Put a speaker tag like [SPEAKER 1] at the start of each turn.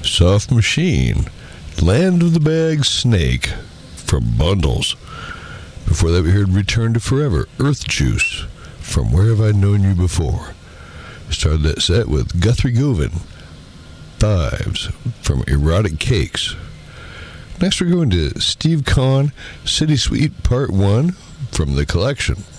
[SPEAKER 1] Soft Machine, Land of the Bag Snake from Bundles. Before that, we heard Return to Forever, Earth Juice from Where Have I Known You Before. Started that set with Guthrie Govan, Fives from Erotic Cakes. Next, we're going to Steve Kahn, City Suite Part 1 from The Collection.